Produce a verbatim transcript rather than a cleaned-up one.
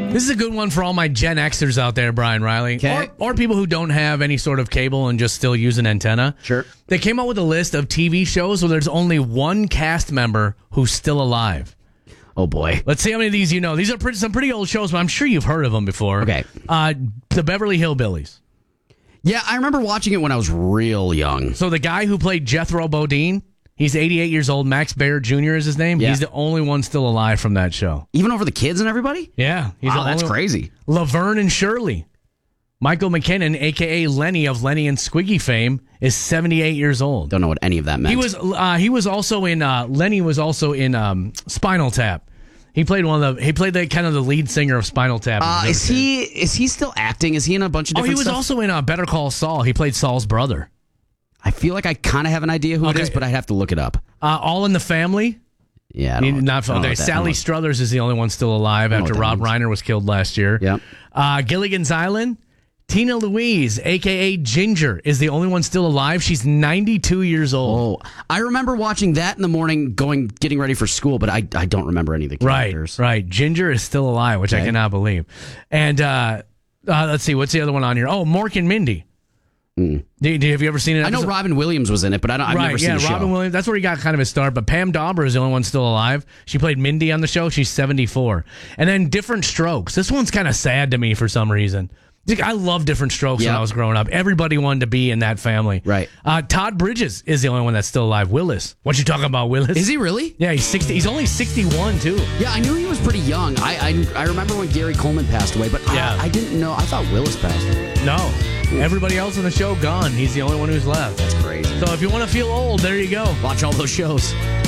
This is a good one for all my Gen Xers out there, Brian Riley. Okay. Or, or people who don't have any sort of cable and just still use an antenna. Sure. They came out with a list of T V shows where there's only one cast member who's still alive. Oh, boy. Let's see how many of these you know. These are pretty, some pretty old shows, but I'm sure you've heard of them before. Okay. Uh, the Beverly Hillbillies. Yeah, I remember watching it when I was real young. So the guy who played Jethro Bodine, he's eighty-eight years old. Max Baer Junior is his name. Yeah. He's the only one still alive from that show. Even over the kids and everybody? Yeah. He's Wow, the that's only- crazy. Laverne and Shirley. Michael McKinnon, a k a. Lenny of Lenny and Squiggy fame, is seventy-eight years old. Don't know what any of that meant. He was uh, he was also in uh, Lenny was also in um, Spinal Tap. He played one of the he played the kind of the lead singer of Spinal Tap. Uh, is he is he still acting? Is he in a bunch of Oh, different he was stuff? also in uh, Better Call Saul. He played Saul's brother. I feel like I kind of have an idea who Okay. it is, but I'd have to look it up. Uh, All in the Family. Yeah, I He- don't, not I don't know okay. what that- Sally I don't know. Struthers is the only one still alive know after what that Rob means. Reiner was killed last year. Yep. Uh, Gilligan's Island. Tina Louise, a k a. Ginger, is the only one still alive. She's ninety-two years old. Oh, I remember watching that in the morning, going getting ready for school, but I I don't remember any of the Right, characters. right. Ginger is still alive, which I Okay. cannot believe. And uh, uh, let's see, what's the other one on here? Oh, Mork and Mindy. Mm. Do, do- have you ever seen it? I know Robin Williams was in it, but I don't, I've right, never seen yeah, the show. Robin Williams. That's where he got kind of his start. But Pam Dauber is the only one still alive. She played Mindy on the show. She's seventy-four. And then Different Strokes. This one's kind of sad to me for some reason. I love Different Strokes when Yep. I was growing up. Everybody wanted to be in that family. Right. Uh, Todd Bridges is the only one that's still alive. Willis. What you talking about, Willis? Is he really? Yeah, he's sixty. He's only sixty-one too. Yeah, I knew he was pretty young. I I, I remember when Gary Coleman passed away, but Yeah. I, I didn't know. I thought Willis passed away. No. Everybody else on the show gone. He's the only one who's left. That's crazy. So if you want to feel old, there you go. Watch all those shows.